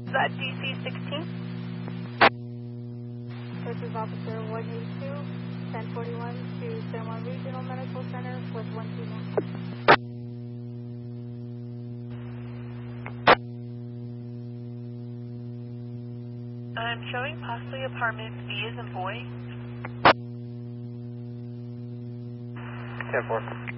Is that DC-16? This is Officer 182, 1041 to San Juan Regional Medical Center with 129. I'm showing possibly apartment B as in boy. 10-4.